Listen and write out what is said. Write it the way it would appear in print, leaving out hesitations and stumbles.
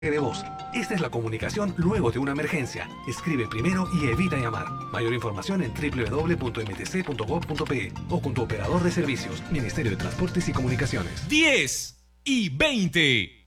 de voz. Esta es la comunicación luego de una emergencia. Escribe primero y evita llamar. Mayor información en www.mtc.gov.pe o con tu operador de servicios, Ministerio de Transportes y Comunicaciones. 10:20.